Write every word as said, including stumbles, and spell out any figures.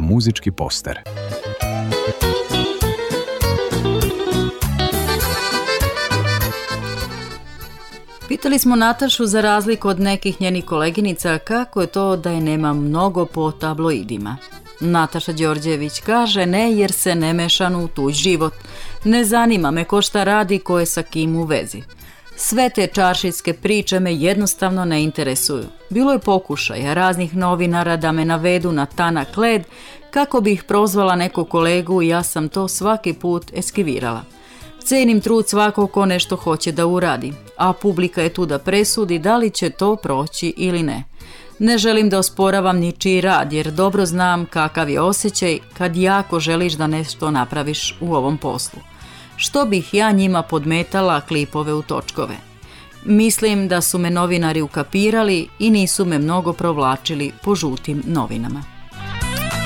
muzički poster. Pitali smo Natašu, za razliku od nekih njenih koleginica, kako je to da je nema mnogo po tabloidima. Nataša Đorđević kaže ne, jer se ne mešam u tuđ život. Ne zanima me ko šta radi, ko je sa kim u vezi. Sve te čaršijske priče me jednostavno ne interesuju. Bilo je pokušaja raznih novinara da me navedu na tanak led kako bih prozvala nekog kolegu i ja sam to svaki put eskivirala. Cenim trud svakog ko nešto hoće da uradi, a publika je tu da presudi da li će to proći ili ne. Ne želim da osporavam ničiji rad, jer dobro znam kakav je osjećaj kad jako želiš da nešto napraviš u ovom poslu. Što bih ja njima podmetala klipove u točkove? Mislim da su me novinari ukapirali i nisu me mnogo provlačili po žutim novinama.